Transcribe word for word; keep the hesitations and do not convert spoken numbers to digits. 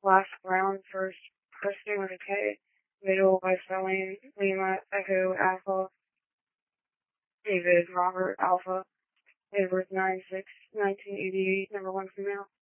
Last Brown, first Christian with a K, middle by spelling Lima Echo Alpha, David Robert Alpha, Edward nine six, nineteen eighty-eight, number one female.